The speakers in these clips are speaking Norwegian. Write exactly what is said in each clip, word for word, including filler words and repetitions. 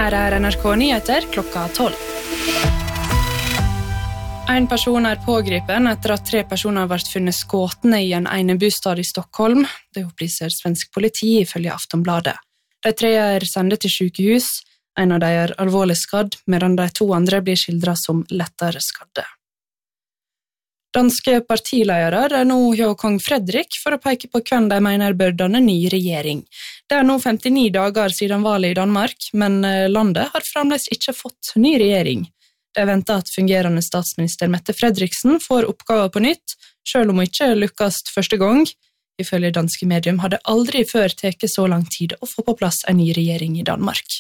Her er N R K Nyheter klokka tolv. En person er pågripen etter at tre personer ble funnet skåtne i en enebostad i Stockholm. Det opplyser svensk politi ifølge Aftonbladet. De tre er sendt til sykehus. En av dem er alvorlig skadd, medan de to andre blir skildret som lettere skadde. Danske partiledere er nå hos kong Fredrik for å peke på hvem de mener bør danne ny regjering. Det er nå femtini dager siden valget i Danmark, men landet har fremdeles ikke fått ny regjering. Det er ventet at fungerende statsminister Mette Frederiksen får oppgaver på nytt, selv om hun ikke lykkes første gang. Ifølge danske medium hadde aldri før teket så lang tid å få på plass en ny regjering i Danmark.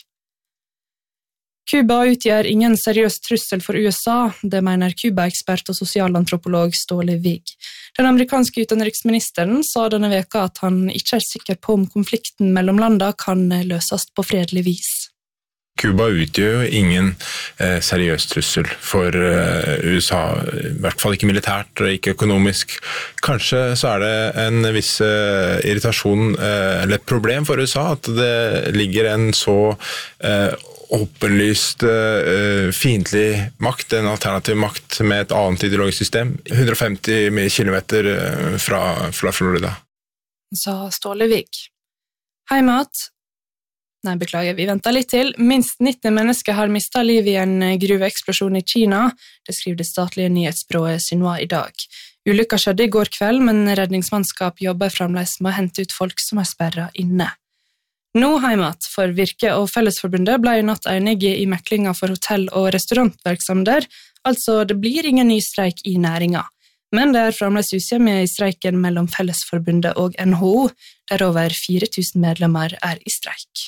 Kuba utgjør ingen seriøs trussel for U S A, det mener Kuba-ekspert og sosialantropolog Ståle Wig. Den amerikanske utenriksministeren sa denne veka at han ikke er sikker på om konflikten mellom landene kan løses på fredelig vis. Kuba utgjør jo ingen eh, seriøs trussel for eh, U S A, i hvert fall ikke militært og ikke økonomisk. Kanskje så er det en viss eh, irritasjon eh, eller et problem for U S A at det ligger en så eh, åpenlyst uh, fiendtlig makt, en alternativ makt med et annet ideologisk system, hundre og femti kilometer uh, fra, fra Florida. Sa Ståle Wig. Heimat. Nei, beklager, vi venter litt til. Minst nitti mennesker har mistet livet i en gruveeksplosjon i Kina. Det skriver det statlige nyhetsbyrået Xinhua i dag. Ulykka skjedde i går kveld, men redningsmannskap jobber fremdeles med å hente ut folk som er sperret inne. Nå heimat for Virke og Fellesforbundet ble i natt enige i meklinga for hotell- og restaurantvirksomheter, altså det blir ingen ny streik i næringa. Men det er fremdeles usemje i streiken mellom Fellesforbundet og N H O, der over fire tusen medlemmer er i streik.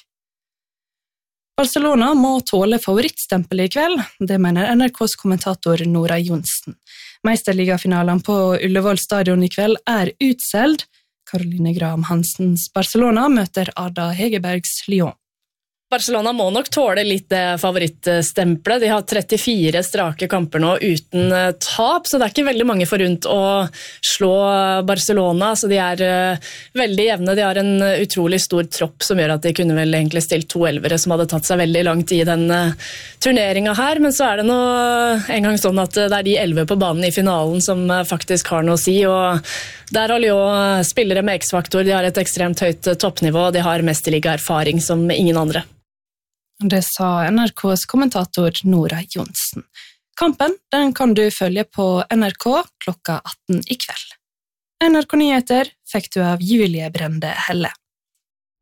Barcelona må tåle favorittstempelet i kveld, det mener N R K's kommentator Nora Johnsen. Meisterligafinalen på Ullevål stadion i kveld er utsolgt. Caroline Graham Hansens Barcelona møter Arda Hegerbergs Lyon. Barcelona må nok tåle litt favorittstempelet. De har trettifire strake kamper nå uten tap, så det er ikke veldig mange forunt å slå Barcelona. Så de er veldig jevne. De har en utrolig stor tropp som gjør at de kunne vel egentlig stilt to elvere som hadde tatt seg veldig langt i den turneringen her. Men så er det nå en gang sånn at det er de elleve på banen i finalen som faktisk har noe å si. Og der har Lyon spillere med X-faktor. De har et ekstremt høyt toppnivå. De har mesterliga-erfaring som ingen andre. Det sa N R K's kommentator Nora Johnsen. Kampen den kan du følge på N R K klokka atten i kveld. N R K Nyheter fikk du av Julie Brende Helle.